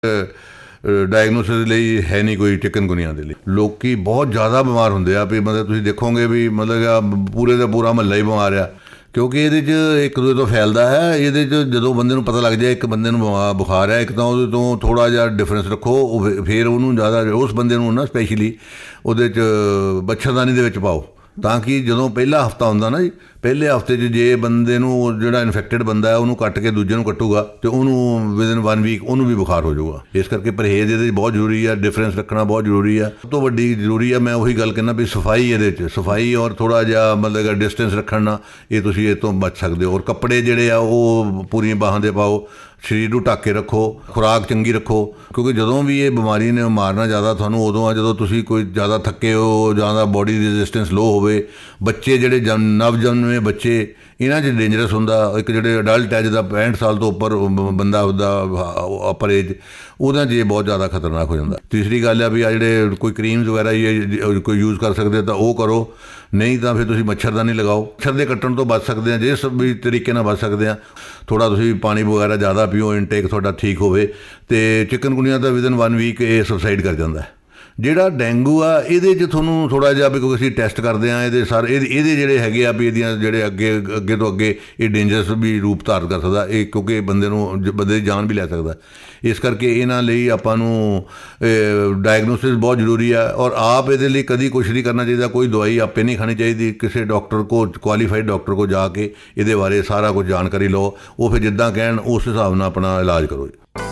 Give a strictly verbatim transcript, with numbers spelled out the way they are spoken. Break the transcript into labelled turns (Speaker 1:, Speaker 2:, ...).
Speaker 1: Diagnosis ਲਈ ਹੈ ਨਹੀਂ ਕੋਈ ਚਿਕਨਗੁਨੀਆ ਦੇ ਲਈ। ਲੋਕੀ ਬਹੁਤ ਜ਼ਿਆਦਾ ਬਿਮਾਰ ਹੁੰਦੇ ਆ ਵੀ ਮਤਲਬ ਤੁਸੀਂ ਦੇਖੋਗੇ ਵੀ ਮਤਲਬ ਪੂਰੇ ਦਾ ਪੂਰਾ ਮਹੱਲਾ ਹੀ ਬਿਮਾਰ ਆ, ਕਿਉਂਕਿ ਇਹਦੇ 'ਚ ਇੱਕ ਦੂਜੇ ਤੋਂ ਫੈਲਦਾ ਹੈ। ਇਹਦੇ 'ਚ ਜਦੋਂ ਬੰਦੇ ਨੂੰ ਪਤਾ ਲੱਗ ਜਾਏ ਇੱਕ ਬੰਦੇ ਨੂੰ ਬੁਖਾਰ ਹੈ, ਇੱਕ ਤਾਂ ਉਹਦੇ ਤੋਂ ਥੋੜ੍ਹਾ ਜਿਹਾ ਡਿਫਰੈਂਸ ਰੱਖੋ, ਉਹ ਫਿਰ ਉਹਨੂੰ ਜ਼ਿਆਦਾ ਉਸ ਬੰਦੇ ਨੂੰ ਨਾ ਸਪੈਸ਼ਲੀ ਉਹਦੇ 'ਚ ਮੱਛਰਦਾਨੀ ਦੇ ਵਿੱਚ ਪਾਓ, ਤਾਂ ਕਿ ਜਦੋਂ ਪਹਿਲਾ ਹਫ਼ਤਾ ਹੁੰਦਾ ਨਾ ਜੀ, ਪਹਿਲੇ ਹਫ਼ਤੇ 'ਚ ਜੇ ਬੰਦੇ ਨੂੰ ਜਿਹੜਾ ਇਨਫੈਕਟਡ ਬੰਦਾ ਹੈ ਉਹਨੂੰ ਕੱਟ ਕੇ ਦੂਜੇ ਨੂੰ ਕੱਟੂਗਾ ਅਤੇ ਉਹਨੂੰ ਵਿਦਨ ਵਨ ਵੀਕ ਉਹਨੂੰ ਵੀ ਬੁਖਾਰ ਹੋ ਜਾਊਗਾ। ਇਸ ਕਰਕੇ ਪਰਹੇਜ਼ ਇਹਦੇ 'ਚ ਬਹੁਤ ਜ਼ਰੂਰੀ ਆ, ਡਿਫਰੈਂਸ ਰੱਖਣਾ ਬਹੁਤ ਜ਼ਰੂਰੀ ਆ। ਸਭ ਤੋਂ ਵੱਡੀ ਜ਼ਰੂਰੀ ਆ, ਮੈਂ ਉਹੀ ਗੱਲ ਕਹਿੰਦਾ ਵੀ ਸਫਾਈ ਇਹਦੇ 'ਚ, ਸਫਾਈ ਔਰ ਥੋੜ੍ਹਾ ਜਿਹਾ ਮਤਲਬ ਡਿਸਟੈਂਸ ਰੱਖਣ ਨਾਲ ਇਹ ਤੁਸੀਂ ਇਹ ਤੋਂ ਬਚ ਸਕਦੇ ਹੋ। ਔਰ ਕੱਪੜੇ ਜਿਹੜੇ ਆ ਉਹ ਪੂਰੀਆਂ ਬਾਹਾਂ ਦੇ ਪਾਓ, ਸਰੀਰ ਨੂੰ ਢੱਕ ਕੇ ਰੱਖੋ, ਖੁਰਾਕ ਚੰਗੀ ਰੱਖੋ, ਕਿਉਂਕਿ ਜਦੋਂ ਵੀ ਇਹ ਬਿਮਾਰੀ ਨੇ ਮਾਰਨਾ ਜ਼ਿਆਦਾ ਤੁਹਾਨੂੰ ਉਦੋਂ ਆ ਜਦੋਂ ਤੁਸੀਂ ਕੋਈ ਜ਼ਿਆਦਾ ਥੱਕੇ ਹੋ, ਜ਼ਿਆਦਾ ਬੋਡੀ ਰੈਜ਼ਿਸਟੈਂਸ ਲੋ ਹੋਵੇ। ਬੱਚੇ ਜਿਹੜੇ ਜਨ ਨਵ ਜਨਮੇ ਬੱਚੇ, ਇਹਨਾਂ 'ਚ ਡੇਂਜਰਸ ਹੁੰਦਾ। ਇੱਕ ਜਿਹੜੇ ਅਡਲਟ ਹੈ ਜਿਹਦਾ ਪੈਂਹਠ ਸਾਲ ਤੋਂ ਉੱਪਰ ਬੰਦਾ ਉਹਦਾ ਅਪਰ ਏਜ, ਉਹਦਾ 'ਚ ਇਹ ਬਹੁਤ ਜ਼ਿਆਦਾ ਖਤਰਨਾਕ ਹੋ ਜਾਂਦਾ। ਤੀਸਰੀ ਗੱਲ ਆ ਵੀ ਆ ਜਿਹੜੇ ਕੋਈ ਕਰੀਮਸ ਵਗੈਰਾ ਕੋਈ ਯੂਜ਼ ਕਰ ਸਕਦੇ ਤਾਂ ਉਹ ਕਰੋ, ਨਹੀਂ ਤਾਂ ਫਿਰ ਤੁਸੀਂ ਮੱਛਰਦਾਨੀ ਲਗਾਓ। ਮੱਛਰ ਦੇ ਕੱਟਣ ਤੋਂ ਬਚ ਸਕਦੇ ਹਾਂ ਜਿਸ ਵੀ ਤਰੀਕੇ ਨਾਲ ਬਚ ਸਕਦੇ ਹਾਂ। ਥੋੜ੍ਹਾ ਤੁਸੀਂ ਪਾਣੀ ਵਗੈਰਾ ਜ਼ਿਆਦਾ ਪੀਓ, ਇਨਟੇਕ ਤੁਹਾਡਾ ਠੀਕ ਹੋਵੇ, ਅਤੇ ਚਿਕਨਗੁਨੀਆ ਤਾਂ ਵਿਦਨ ਵਨ ਵੀਕ ਇਹ ਸਬਸਾਈਡ ਕਰ ਜਾਂਦਾ। ਜਿਹੜਾ ਡੇਂਗੂ ਆ ਇਹਦੇ 'ਚ ਤੁਹਾਨੂੰ ਥੋੜ੍ਹਾ ਜਿਹਾ ਵੀ ਕਿਉਂਕਿ ਅਸੀਂ ਟੈਸਟ ਕਰਦੇ ਹਾਂ ਇਹਦੇ ਸਾਰੇ ਇਹਦੇ ਇਹਦੇ ਜਿਹੜੇ ਹੈਗੇ ਆ ਵੀ ਇਹਦੀਆਂ ਜਿਹੜੇ ਅੱਗੇ ਅੱਗੇ ਤੋਂ ਅੱਗੇ ਇਹ ਡੇਂਜਰਸ ਵੀ ਰੂਪ ਧਾਰਨ ਕਰ ਸਕਦਾ ਇਹ, ਕਿਉਂਕਿ ਬੰਦੇ ਨੂੰ ਬੰਦੇ ਦੀ ਜਾਨ ਵੀ ਲੈ ਸਕਦਾ। ਇਸ ਕਰਕੇ ਇਹਨਾਂ ਲਈ ਆਪਾਂ ਨੂੰ ਡਾਇਗਨੋਸਿਸ ਬਹੁਤ ਜ਼ਰੂਰੀ ਆ। ਔਰ ਆਪ ਇਹਦੇ ਲਈ ਕਦੀ ਕੁਛ ਨਹੀਂ ਕਰਨਾ ਚਾਹੀਦਾ, ਕੋਈ ਦਵਾਈ ਆਪੇ ਨਹੀਂ ਖਾਣੀ ਚਾਹੀਦੀ। ਕਿਸੇ ਡਾਕਟਰ ਕੋ, ਕੁਆਲੀਫਾਈਡ ਡਾਕਟਰ ਕੋ ਜਾ ਕੇ ਇਹਦੇ ਬਾਰੇ ਸਾਰਾ ਕੁਝ ਜਾਣਕਾਰੀ ਲਓ, ਉਹ ਫਿਰ ਜਿੱਦਾਂ ਕਹਿਣ ਉਸ ਹਿਸਾਬ ਨਾਲ ਆਪਣਾ ਇਲਾਜ ਕਰੋ।